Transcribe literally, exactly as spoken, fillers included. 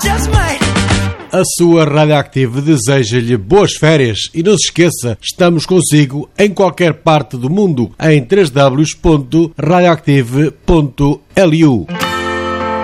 just might. A sua Radioactive deseja-lhe boas férias e não se esqueça, estamos consigo em qualquer parte do mundo em w w w ponto radioactive ponto l u.